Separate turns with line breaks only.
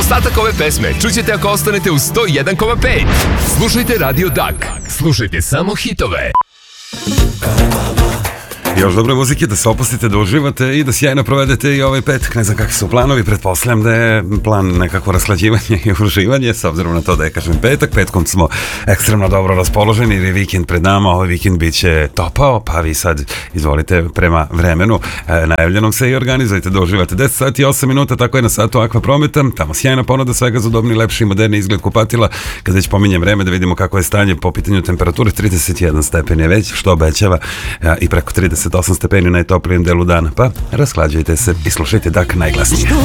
Ostatak ove pesme čućete ako ostanete u 101,5. Slušajte Radio Dak. Slušajte samo hitove.
Još dobre muzike, da se opustite, da uživate i da sjajno provedete i ovaj petak. Ne znam kakvi su planovi, pretpostavljam da je plan nekako rasklađivanje i uživanje, s obzirom na to da je, kažem, petak. Petkom smo ekstremno dobro raspoloženi jer je vikend pred nama, ovaj vikend bit će topao, pa vi sad izvolite prema vremenu najavljenom se i organizujete da uživate. 10 sati i 8 minuta, tako je na satu Aqua Prometa, tamo sjajna ponuda svega za udobni, lepši i moderni izgled kupatila. Kad već pominjem vreme, da vidimo kako je stanje po pitanju temperature, 31 stepen je već, što obećava i preko 38 stepeni u najtoplijem delu dana, pa rasklađujte se i slušajte Dak najglasnije.